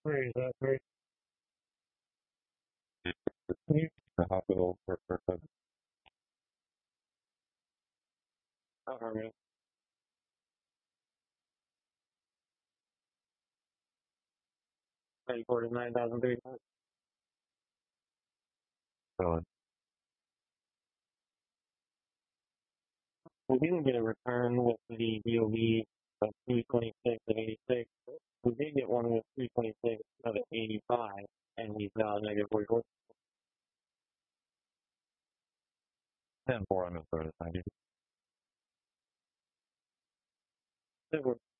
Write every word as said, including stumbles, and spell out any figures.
Where is that? Where? The hospital for for for Oh, Herman. Thirty forty nine thousand three hundred. so We didn't get a return with the D O B of three twenty six and eighty six. We did get one with three twenty six of eighty five, and we got negative forty four. ten four on the third. Thank you.